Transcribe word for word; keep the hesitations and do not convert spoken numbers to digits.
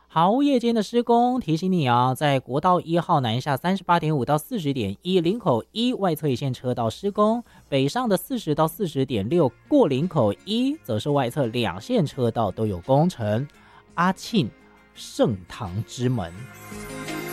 好，夜间的施工提醒你啊，在国道一号南下三十八点五到四十点一林口一外侧一线车道施工，北上的四十到四十点六过林口一则是外侧两线车道都有工程。阿庆圣堂之门。